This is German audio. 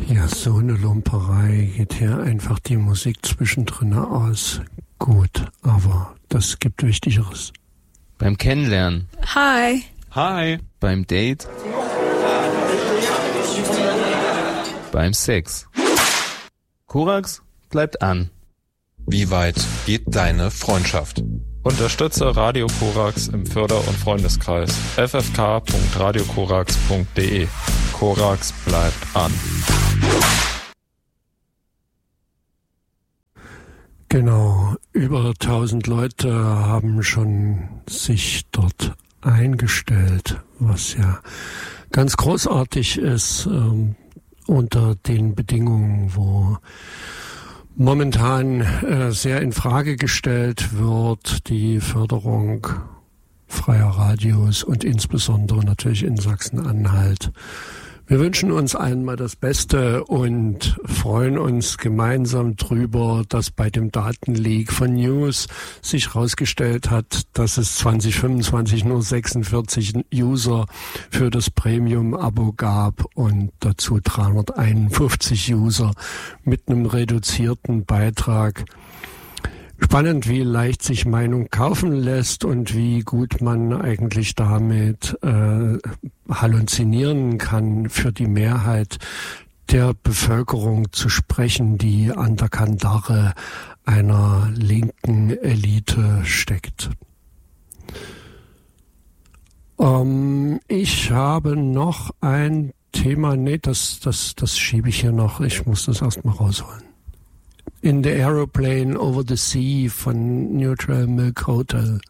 Ja, so eine Lumperei geht hier einfach die Musik zwischendrin aus. Gut, aber das gibt Wichtigeres. Beim Kennenlernen. Hi. Hi. Beim Date. Beim Sex. Korax bleibt an. Wie weit geht deine Freundschaft? Unterstütze Radio Korax im Förder- und Freundeskreis. ffk.radiokorax.de. Korax bleibt an. Genau, über 1000 Leute haben schon sich dort eingestellt, was ja ganz großartig ist unter den Bedingungen, wo momentan sehr in Frage gestellt wird, die Förderung freier Radios und insbesondere natürlich in Sachsen-Anhalt. Wir wünschen uns allen mal das Beste und freuen uns gemeinsam drüber, dass bei dem Datenleak von News sich herausgestellt hat, dass es 2025 nur 46 User für das Premium-Abo gab und dazu 351 User mit einem reduzierten Beitrag. Spannend, wie leicht sich Meinung kaufen lässt und wie gut man eigentlich damit halluzinieren kann, für die Mehrheit der Bevölkerung zu sprechen, die an der Kandare einer linken Elite steckt. Ich habe noch ein Thema, das schiebe ich hier noch, ich muss das erstmal rausholen. In the Aeroplane Over the Sea von Neutral Milk Hotel.